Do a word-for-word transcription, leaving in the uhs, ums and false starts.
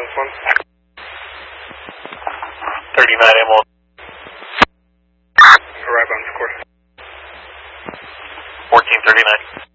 this one. thirty-nine M one. Arrive on score. fourteen thirty-nine.